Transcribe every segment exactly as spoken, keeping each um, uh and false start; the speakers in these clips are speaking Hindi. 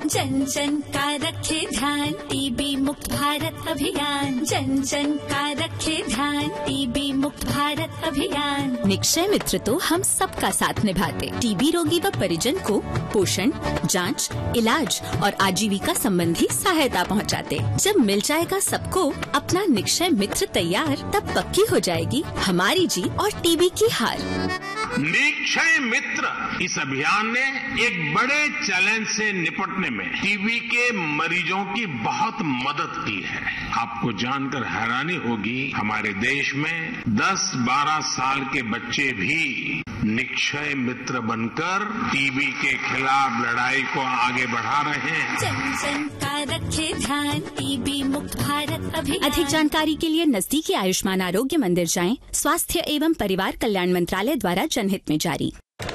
जन जन का रखे ध्यान, टीबी मुक्त भारत अभियान। जन जन का रखे ध्यान, टीबी मुक्त भारत अभियान। निक्षय मित्र तो हम सबका साथ निभाते। टीबी रोगी व परिजन को पोषण, जांच, इलाज और आजीविका संबंधी सहायता पहुंचाते। जब मिल जाएगा सबको अपना निक्षय मित्र तैयार, तब पक्की हो जाएगी हमारी जीत और टीबी की हार। निक्षय मित्र इस अभियान ने एक बड़े चैलेंज से निपटने में टीबी के मरीजों की बहुत मदद की है। आपको जानकर हैरानी होगी, हमारे देश में दस बारह साल के बच्चे भी निक्षय मित्र बनकर टीबी के खिलाफ लड़ाई को आगे बढ़ा रहे हैं। जन जन का रखे ध्यान, टीबी मुक्त भारत अभियान। अधिक जानकारी के लिए नजदीकी आयुष्मान आरोग्य मंदिर जाएं। स्वास्थ्य एवं परिवार कल्याण मंत्रालय द्वारा जनहित में जारी।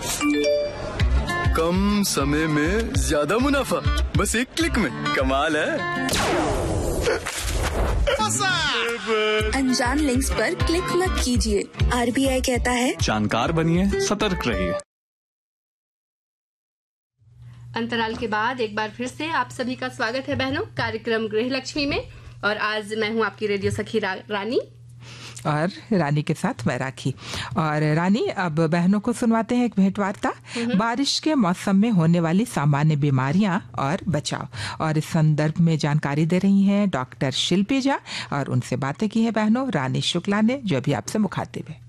कम समय में ज्यादा मुनाफा, बस एक क्लिक में। कमाल है। अनजान लिंक्स पर क्लिक मत कीजिए। आरबीआई कहता है, जानकार बनिए, सतर्क रहिए। अंतराल के बाद एक बार फिर से आप सभी का स्वागत है बहनों कार्यक्रम गृह लक्ष्मी में। और आज मैं हूं आपकी रेडियो सखी रा, रानी और रानी के साथ मैं राखी। और रानी, अब बहनों को सुनवाते हैं एक भेंट वार्ता, बारिश के मौसम में होने वाली सामान्य बीमारियां और बचाव। और इस संदर्भ में जानकारी दे रही हैं डॉक्टर शिल्पी झा, और उनसे बातें की है बहनों रानी शुक्ला ने, जो अभी आपसे मुखातिब है।